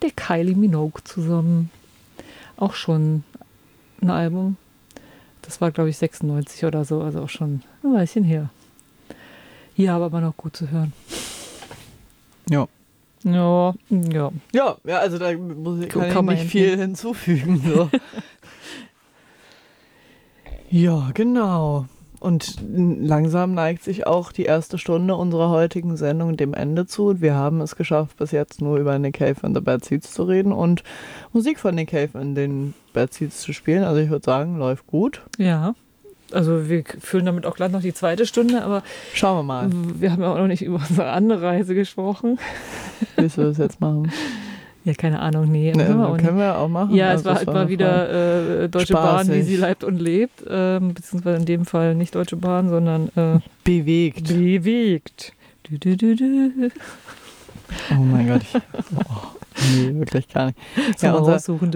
der Kylie Minogue zusammen. Auch schon ein Album. Das war, glaube ich, 96 oder so, also auch schon ein Weilchen her. Hier aber immer noch gut zu hören. Ja. Ja. Ja, also da kann ich nicht viel hinzufügen. So. Ja, genau. Und langsam neigt sich auch die erste Stunde unserer heutigen Sendung dem Ende zu. Und wir haben es geschafft, bis jetzt nur über Nick Cave and the Bad Seeds zu reden und Musik von Nick Cave in den Bad Seeds zu spielen. Also ich würde sagen, läuft gut. Ja, also wir füllen damit auch gleich noch die zweite Stunde, aber schauen wir mal. Wir haben ja auch noch nicht über unsere andere Reise gesprochen. Willst du das jetzt machen? Ja, keine Ahnung, nee. Können wir auch machen. Ja, es war halt mal wieder Deutsche Bahn, wie sie leibt und lebt. Beziehungsweise in dem Fall nicht Deutsche Bahn, sondern bewegt. Oh mein Gott. Nee, wirklich gar nicht. Ja, unser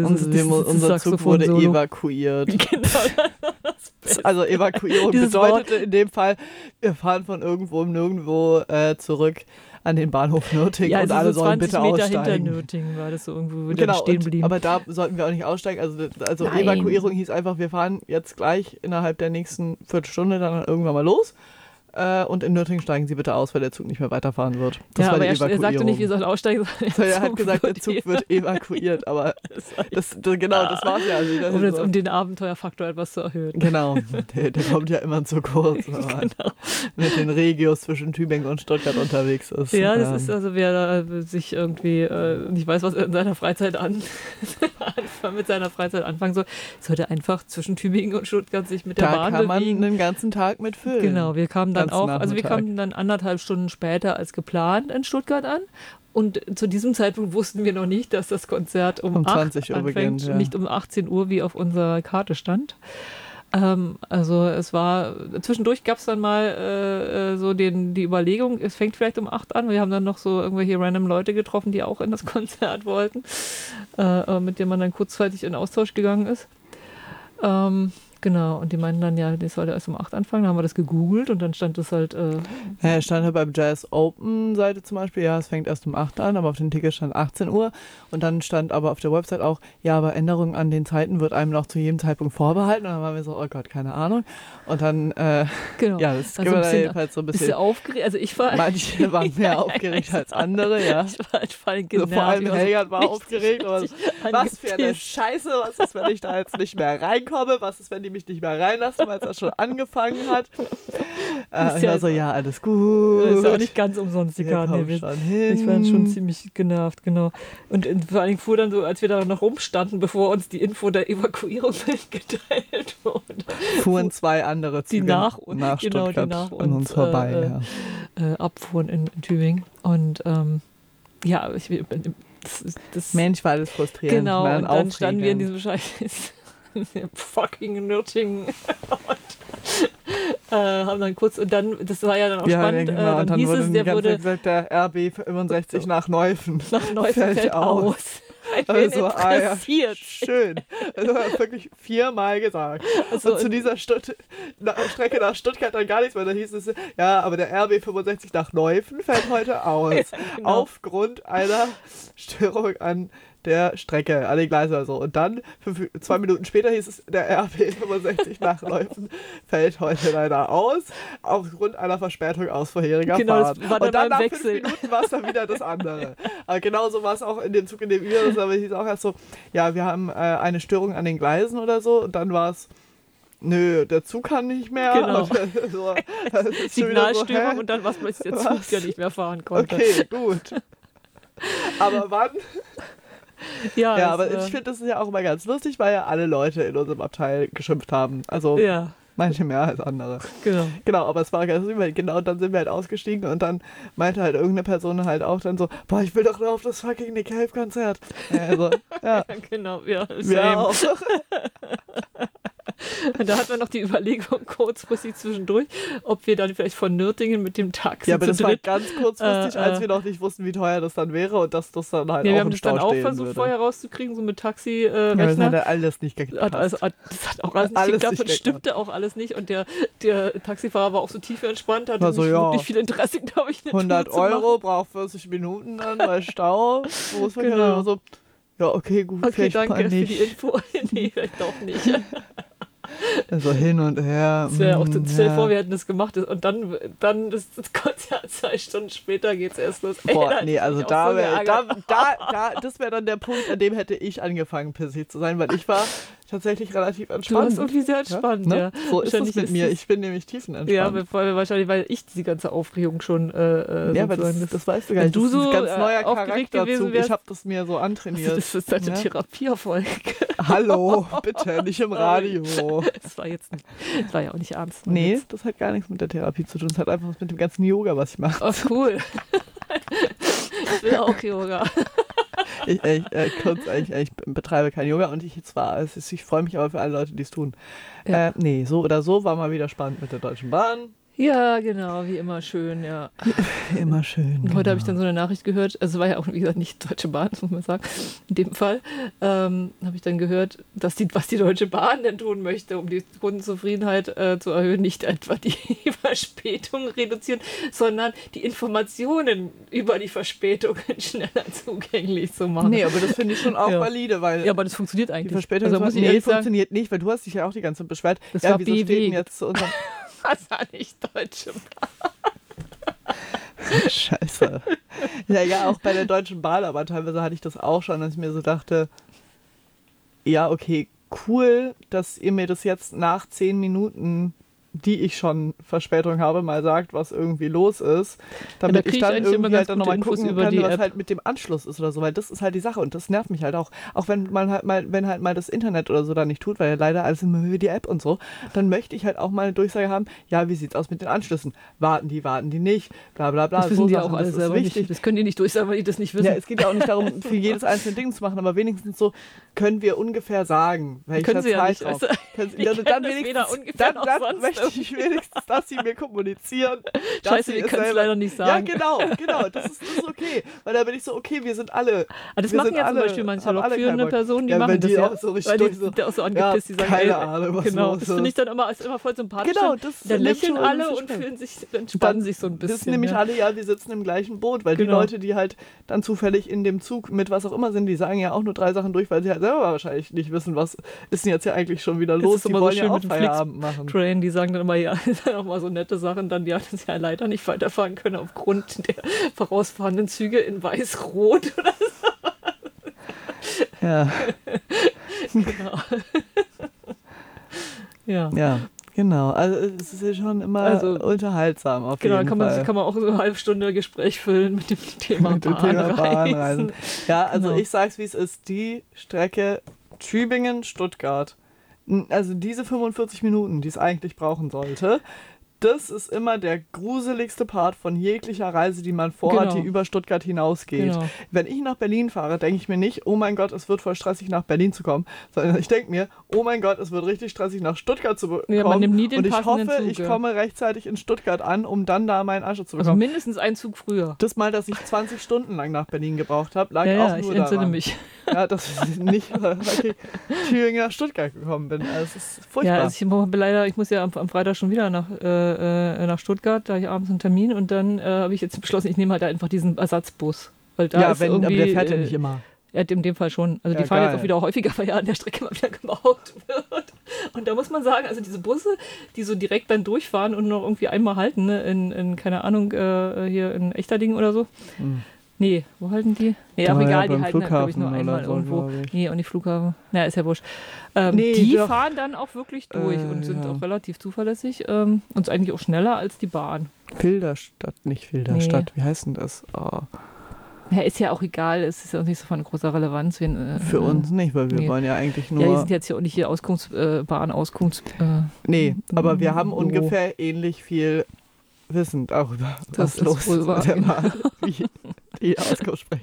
Zug wurde evakuiert. Genau. Also Evakuierung bedeutete in dem Fall, wir fahren von irgendwo nirgendwo zurück an den Bahnhof Nürtingen, ja, also und alle so sollen bitte aussteigen. 20 Meter hinter Nürtingen war das so irgendwo, wo wir stehen blieben. Aber da sollten wir auch nicht aussteigen. Also Evakuierung hieß einfach, wir fahren jetzt gleich innerhalb der nächsten Viertelstunde dann irgendwann mal los. Und in Nürtingen steigen Sie bitte aus, weil der Zug nicht mehr weiterfahren wird. Das war die Evakuierung. Er sagte nicht, wir sollen aussteigen. Er hat gesagt, der Zug wird evakuiert. Aber das war's ja. Also um den Abenteuerfaktor etwas zu erhöhen. Genau, der kommt ja immer zu kurz, wenn man mit den Regios zwischen Tübingen und Stuttgart unterwegs ist. Ja, das ist also, wer da sich irgendwie nicht weiß, was er in seiner Freizeit mit seiner Freizeit anfangen soll, sollte einfach zwischen Tübingen und Stuttgart sich mit der Bahn bewegen. Da kann man einen ganzen Tag mit füllen. Genau, wir kamen dann wir kamen dann 1,5 Stunden später als geplant in Stuttgart an. Und zu diesem Zeitpunkt wussten wir noch nicht, dass das Konzert um 20 Uhr anfängt, beginnt, nicht um 18 Uhr, wie auf unserer Karte stand. Also es war, zwischendurch gab es dann mal so die Überlegung, es fängt vielleicht um 8 an. Wir haben dann noch so irgendwelche random Leute getroffen, die auch in das Konzert wollten, mit denen man dann kurzzeitig in Austausch gegangen ist. Genau, und die meinten dann, ja, das sollte erst um 8 anfangen. Dann haben wir das gegoogelt und dann stand das halt... stand halt beim Jazz Open Seite zum Beispiel, ja, es fängt erst um 8 an, aber auf dem Ticket stand 18 Uhr. Und dann stand aber auf der Website auch, ja, aber Änderungen an den Zeiten wird einem noch zu jedem Zeitpunkt vorbehalten. Und dann waren wir so, oh Gott, keine Ahnung. Und dann, genau. Ja, das gibt also jedenfalls so ein bisschen aufgeregt. Also ich war... Manche waren mehr aufgeregt als andere, ja. Ich war halt voll genervt. Vor allem Helga war aufgeregt. Was für eine Scheiße, was ist, wenn ich da jetzt nicht mehr reinkomme? Was ist, wenn die mich nicht mehr reinlassen, weil es das schon angefangen hat? Ja, alles gut. Das ist ja auch nicht ganz umsonst die Karten. Ich war schon ziemlich genervt, genau. Und vor allem fuhr dann so, als wir da noch rumstanden, bevor uns die Info der Evakuierung mitgeteilt wurde, fuhren 2 andere Züge die nach Stuttgart nach an uns vorbei, abfuhren in Tübingen. Und Mensch, war das frustrierend. Genau, und dann standen wir in diesem Scheiß fucking Nürtingen und haben dann kurz, und dann, das war ja dann auch spannend, genau, dann hieß es, der wurde gesagt, der RB 65 nach Neufen fällt aus. Also, ja, schön. Also wirklich 4-mal gesagt. Also, und zu dieser Strecke nach Stuttgart dann gar nichts mehr. Da hieß es, ja, aber der RB 65 nach Neufen fällt heute aus. Ja, genau. Aufgrund einer Störung an der Strecke, an den Gleisen oder so. Und dann, 2 Minuten später hieß es, der RB 65 nach Neufen fällt heute leider aus, aufgrund einer Verspätung aus vorheriger Fahrt. Und dann nach 5 Minuten war es dann wieder das andere. Aber genauso war es auch in dem Zug, in dem wir das, aber hieß auch erst so, ja, wir haben eine Störung an den Gleisen oder so. Und dann war es, nö, der Zug kann nicht mehr. Genau. So, Signalstörung so, und dann was plötzlich der Zug ja nicht mehr fahren konnte. Okay, gut. Aber wann? Ja, aber ich finde, das ist ja auch immer ganz lustig, weil ja alle Leute in unserem Abteil geschimpft haben. Also manche mehr als andere. Genau, aber es war ganz süß, genau, und dann sind wir halt ausgestiegen und dann meinte halt irgendeine Person halt auch dann so, boah, ich will doch nur auf das fucking Nick Cave-Konzert. Also, ja. Genau, ja. Wir auch. Und da hat man noch die Überlegung kurzfristig zwischendurch, ob wir dann vielleicht von Nürtingen mit dem Taxi Ja, aber das war ganz kurzfristig, als wir noch nicht wussten, wie teuer das dann wäre und dass das dann halt auch im Stau stehen würde. Wir haben das dann auch versucht, vorher rauszukriegen, so mit Taxi-Rechner. Ja, das hat alles nicht geklappt. Das hat auch alles nicht geklappt und stimmte auch alles nicht. Und der Taxifahrer war auch so tief entspannt, hatte nicht wirklich viel Interesse, glaube ich, 100 Euro, braucht 40 Minuten dann bei Stau. Genau. So, ja, okay, gut. Okay, danke für die Info. Nee, vielleicht doch nicht. Also hin und her. Stell dir vor, wir hätten das gemacht und dann das Konzert 2 Stunden später geht es erst los. Boah, nee, also das wäre dann der Punkt, an dem hätte ich angefangen, pissig zu sein, weil ich war tatsächlich relativ entspannt. Du warst irgendwie sehr entspannt, ja. So ist es mit mir. Ich bin nämlich tiefenentspannt. Ja, wahrscheinlich, weil ich diese ganze Aufregung schon ja, aber das weißt du gar nicht. Du so das ist ein ganz neuer Charakterzug. Ich habe das mir so antrainiert. Also das ist deine Therapieerfolg. Hallo, bitte, nicht im Radio. Das war ja auch nicht ernst. Nee, das hat gar nichts mit der Therapie zu tun. Das hat einfach was mit dem ganzen Yoga, was ich mache. Oh, cool. Ich will auch Yoga. Ich betreibe kein Yoga und ich freue mich aber für alle Leute, die es tun. Ja. Nee, so oder so war mal wieder spannend mit der Deutschen Bahn. Ja, genau, wie immer schön, ja. Immer schön. Und heute habe ich dann so eine Nachricht gehört, also war ja auch, wie gesagt, nicht Deutsche Bahn, muss man sagen, in dem Fall, habe ich dann gehört, dass was die Deutsche Bahn denn tun möchte, um die Kundenzufriedenheit zu erhöhen, nicht etwa die Verspätung reduzieren, sondern die Informationen über die Verspätungen schneller zugänglich zu machen. Nee, aber das finde ich schon auch valide, weil... Ja, aber das funktioniert eigentlich. Die Verspätung funktioniert nicht, weil du hast dich ja auch die ganze Zeit beschwert. Das war wieso steht denn jetzt zu unserem... Das war nicht Deutsche Bahn. Scheiße. Ja, auch bei der Deutschen Bahn, aber teilweise hatte ich das auch schon, dass ich mir so dachte, ja, okay, cool, dass ihr mir das jetzt nach 10 Minuten, die ich schon Verspätung habe, mal sagt, was irgendwie los ist, damit ich dann irgendwie halt dann nochmal gucken kann, was halt mit dem Anschluss ist oder so, weil das ist halt die Sache und das nervt mich halt auch. Auch wenn man halt mal das Internet oder so da nicht tut, weil ja leider alles immer über die App und so, dann möchte ich halt auch mal eine Durchsage haben, ja, wie sieht's aus mit den Anschlüssen? Warten die nicht, bla bla bla. Das wissen die auch alle selber nicht. Das können die nicht durchsagen, weil die das nicht wissen. Ja, es geht ja auch nicht darum, für jedes einzelne Ding zu machen, aber wenigstens so können wir ungefähr sagen, welcher Zeit drauf. Dann möchte ich wenigstens, dass sie mir kommunizieren. Scheiße, wir können es leider nicht sagen. Ja, genau. Das ist okay. Weil da bin ich so, okay, wir sind alle. Aber das machen ja zum Beispiel manche lokführende Personen, die machen das ja. Auch so richtig weil die auch so angepisst, die sagen, keine Ahnung, was genau, los ist. Das finde ich dann immer voll sympathisch. Genau, dann lächeln alle und entspannen sich so ein bisschen. Das sind nämlich alle, wir sitzen im gleichen Boot, weil die Leute, die halt dann zufällig in dem Zug mit was auch immer sind, die sagen ja auch nur 3 Sachen durch, weil sie halt selber wahrscheinlich nicht wissen, was ist denn jetzt ja eigentlich schon wieder los. Die wollen ja auch Feierabend machen. Train, die sagen dann immer, ja, auch mal so nette Sachen, dann die das ja leider nicht weiterfahren können aufgrund der vorausfahrenden Züge in Weiß-Rot oder so. Ja. Genau. Ja, genau. Also es ist ja schon immer unterhaltsam auf jeden Fall. Genau, kann man auch so eine halbe Stunde Gespräch füllen mit dem Thema Bahnreisen. Ja, also ich sag's, wie es ist. Die Strecke Tübingen-Stuttgart, also diese 45 Minuten, die es eigentlich brauchen sollte, das ist immer der gruseligste Part von jeglicher Reise, die man vorhat, die über Stuttgart hinausgeht. Genau. Wenn ich nach Berlin fahre, denke ich mir nicht, oh mein Gott, es wird voll stressig, nach Berlin zu kommen, sondern ich denke mir, oh mein Gott, es wird richtig stressig, nach Stuttgart zu kommen. Ja, man nimmt nie den und ich hoffe, Zug, ich komme rechtzeitig in Stuttgart an, um dann da meinen Anschluss zu bekommen. Also mindestens einen Zug früher. Das Mal, dass ich 20 Stunden lang nach Berlin gebraucht habe, lag auch nur daran. Ich entsinne mich. Ja, dass ich nicht Thüringen nach Stuttgart gekommen bin. Also es ist furchtbar. Ja, also ich muss ja am Freitag schon wieder nach Stuttgart, da habe ich abends einen Termin und dann habe ich jetzt beschlossen, ich nehme halt einfach diesen Ersatzbus. Weil da ist aber der fährt ja nicht immer. Ja, in dem Fall schon. Also die fahren jetzt auch wieder häufiger, weil ja an der Strecke mal wieder gebaut wird. Und da muss man sagen, also diese Busse, die so direkt dann durchfahren und noch irgendwie einmal halten, ne, in keine Ahnung, hier in Echterdingen oder so. Nee, wo halten die? Nee, auch egal, die halten halt, glaube ich, nur einmal so, irgendwo. Nee, auch nicht Flughafen. Naja, ist ja wurscht. Die fahren dann auch wirklich durch und sind auch relativ zuverlässig und ist eigentlich auch schneller als die Bahn. Filderstadt, nicht Filderstadt. Wie heißt denn das? Oh. Ja, ist ja auch egal, es ist ja auch nicht so von großer Relevanz. Für uns nicht, weil wir wollen ja eigentlich nur... Ja, die sind jetzt ja auch nicht hier Bahnauskunfts... nee, aber wir haben ungefähr ähnlich viel Wissen darüber, was los ist mit der Bahn, wie die Auskunft sprechen.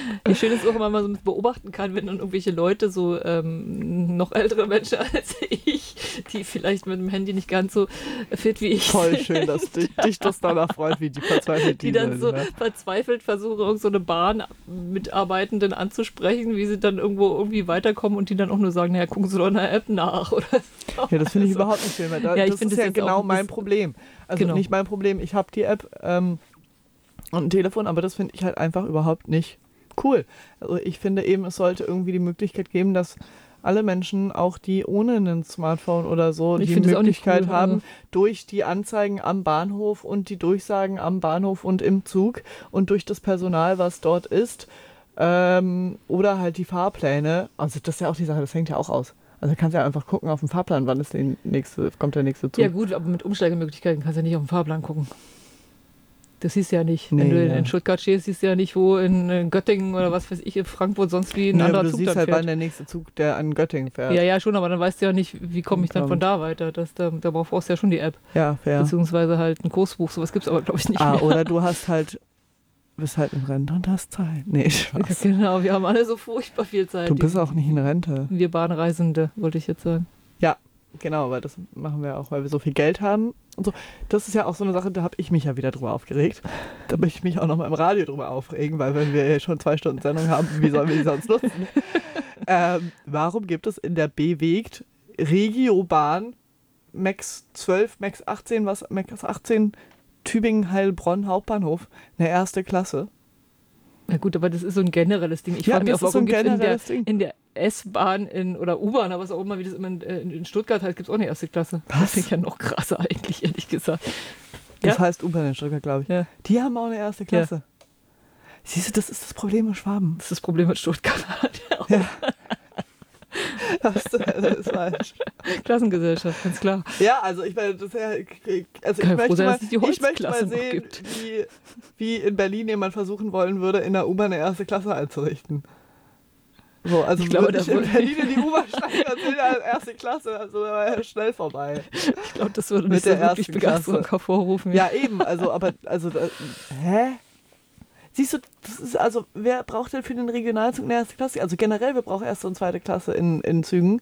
Ja, schön ist auch, wenn man so beobachten kann, wenn dann irgendwelche Leute, so noch ältere Menschen als ich, die vielleicht mit dem Handy nicht ganz so fit wie ich. Voll schön, dass dich das danach freut, wie die verzweifelt die dann so verzweifelt versuchen, irgend so eine Bahnmitarbeitenden anzusprechen, wie sie dann irgendwie weiterkommen und die dann auch nur sagen, naja, gucken Sie doch in der App nach oder so. Ja, das finde ich überhaupt nicht schön, weil das ist ja genau mein Problem. Also nicht mein Problem, ich habe die App und ein Telefon, aber das finde ich halt einfach überhaupt nicht cool. Also ich finde eben, es sollte irgendwie die Möglichkeit geben, dass alle Menschen, auch die ohne ein Smartphone oder so, die Möglichkeit haben, durch die Anzeigen am Bahnhof und die Durchsagen am Bahnhof und im Zug und durch das Personal, was dort ist, oder halt die Fahrpläne, also das ist ja auch die Sache, das hängt ja auch aus. Also kannst du ja einfach gucken auf dem Fahrplan, wann ist kommt der nächste Zug. Ja gut, aber mit Umsteigemöglichkeiten kannst du ja nicht auf dem Fahrplan gucken. Das siehst du ja nicht. Wenn du in Stuttgart stehst, siehst du ja nicht, wo in Göttingen oder was weiß ich, in Frankfurt sonst wie ein anderer Zug fährt. Du siehst halt, wann der nächste Zug, der an Göttingen fährt. Ja, schon, aber dann weißt du ja nicht, wie komme ich dann von da weiter. Da brauchst du ja schon die App. Ja, fair. Beziehungsweise halt ein Kursbuch, sowas gibt es aber, glaube ich, nicht mehr. Oder du bist halt in Rente und hast Zeit. Nee, Spaß. Ja, genau, wir haben alle so furchtbar viel Zeit. Du bist auch nicht in Rente. Wir Bahnreisende, wollte ich jetzt sagen. Ja, genau, weil das machen wir auch, weil wir so viel Geld haben und so. Das ist ja auch so eine Sache, da habe ich mich ja wieder drüber aufgeregt. Da möchte ich mich auch noch mal im Radio drüber aufregen, weil wenn wir schon 2 Stunden Sendung haben, wie sollen wir die sonst nutzen? Warum gibt es in der Bewegt Regiobahn Max 12, Max 18, Max 18 Tübingen-Heilbronn Hauptbahnhof eine erste Klasse? Na gut, aber das ist so ein generelles Ding. Ich frage mich auch, warum gibt es in der S-Bahn oder U-Bahn, aber was auch immer, wie das immer in Stuttgart heißt, gibt es auch eine erste Klasse. Was? Das finde ich ja noch krasser eigentlich, ehrlich gesagt. Das heißt U-Bahn in Stuttgart, glaube ich. Ja. Die haben auch eine erste Klasse. Ja. Siehst du, das ist das Problem mit Schwaben. Das ist das Problem mit Stuttgart. Ja. Das ist falsch. Klassengesellschaft, ganz klar. Ja, also ich meine, ich möchte mal sehen, wie in Berlin jemand versuchen wollen würde, in der U-Bahn eine erste Klasse einzurichten. So, also ich glaube, ich in Berlin in die U-Bahn steigen und in der erste Klasse, also da war ja schnell vorbei. Ich glaube, das würde nicht so wirklich Begeisterung hervorrufen. Ja, eben, hä? Siehst du, das ist also, wer braucht denn für den Regionalzug eine erste Klasse? Also generell, wir brauchen erste und zweite Klasse in Zügen.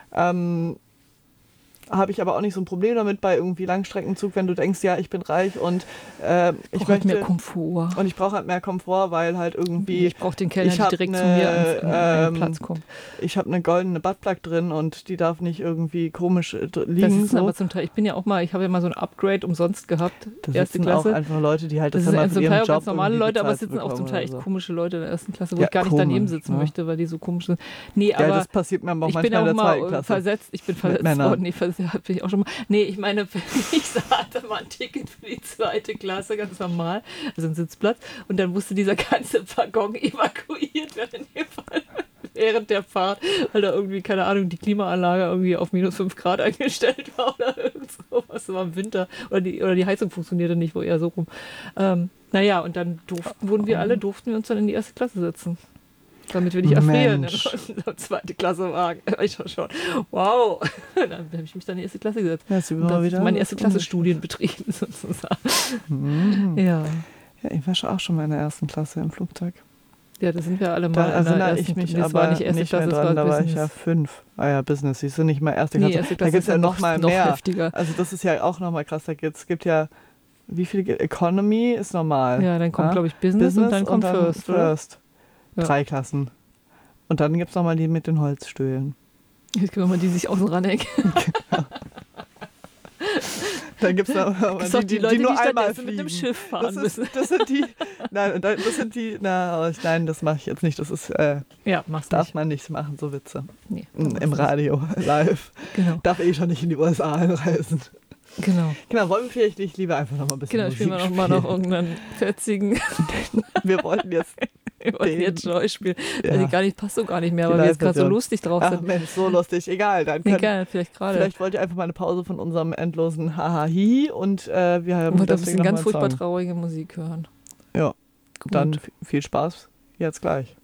Habe ich aber auch nicht so ein Problem damit bei irgendwie Langstreckenzug, wenn du denkst, ja, ich bin reich und ich möchte mehr Komfort. Und ich brauche halt mehr Komfort, weil halt irgendwie ich brauche den Kellner, der direkt zu mir an den Platz kommt. Ich habe eine goldene Buttplug drin und die darf nicht irgendwie komisch liegen. Das ist so. Aber zum Teil, ich habe ja mal so ein Upgrade umsonst gehabt, das erste Klasse. Auch einfach Leute, die halt das sind zum Teil auch ganz normale Leute, aber es sitzen auch zum Teil echt komische Leute in der ersten Klasse, wo ich gar nicht daneben sitzen möchte, weil die so komisch sind. Nee, aber das passiert mir manchmal in der zweiten Klasse. Versetzt. Ich bin versetzt worden. Nee, bin ich auch schon mal. Nee, ich meine, ich hatte mal ein Ticket für die zweite Klasse, ganz normal, also einen Sitzplatz. Und dann musste dieser ganze Waggon evakuiert werden während der Fahrt, weil da irgendwie, keine Ahnung, die Klimaanlage irgendwie auf -5 Grad eingestellt war oder irgend sowas. Das war im Winter. Oder die Heizung funktionierte nicht, wo eher so rum. Naja, und dann durften wir uns dann in die erste Klasse setzen. Damit wir nicht erfrieren in unserem zweite Klassewagen. Ich schon, wow. Dann habe ich mich dann in die erste Klasse gesetzt. Meine erste Klasse Studien betrieben, sozusagen. Mhm. Ja, ich war auch schon mal in der ersten Klasse im Flugzeug. Ja, da sind wir alle mal in der ersten Klasse. Das war nicht erste Klasse, das war da war ich ja 5. Ah ja, Business. Siehst du, nicht mal erste Klasse. Nee, erste Da Klasse gibt es ja noch mal mehr. Heftiger. Also das ist ja auch noch mal krass. Es gibt ja, wie viele? Economy ist normal. Ja, dann kommt, glaube ich, Business und dann kommt First. Ja. 3 Klassen. Und dann gibt es nochmal die mit den Holzstühlen. Jetzt können wir mal die sich außen ranhängen. Genau. Dann gibt es noch die Leute, die nur einmal fliegen. Mit dem Schiff fahren müssen. Das sind die. Nein, das mache ich jetzt nicht. Das ist. Darf man nicht machen, so Witze. Nee, im Radio, live. Genau. Darf schon nicht in die USA einreisen. Genau, wollen wir vielleicht nicht lieber einfach noch mal ein bisschen Musik spielen? Genau, spielen wir noch mal irgendeinen fetzigen. Wir wollten jetzt neu spielen. Ja. Passt so gar nicht mehr, weil wir jetzt gerade so lustig drauf sind. Ach Mensch, so lustig, egal. Vielleicht wollt ihr einfach mal eine Pause von unserem endlosen Haha-Hi und wir haben ein bisschen ganz furchtbar traurige Musik hören. Ja, gut. Dann viel Spaß jetzt gleich.